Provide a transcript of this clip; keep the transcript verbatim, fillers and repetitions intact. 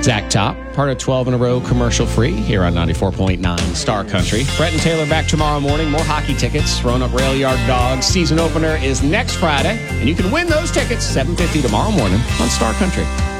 Zach Top, part of twelve in a row commercial free here on ninety-four point nine Star Country. Brett and Taylor back tomorrow morning. More hockey tickets. Roanoke Rail Yard Dogs season opener is next Friday, and you can win those tickets seven fifty tomorrow morning on Star Country.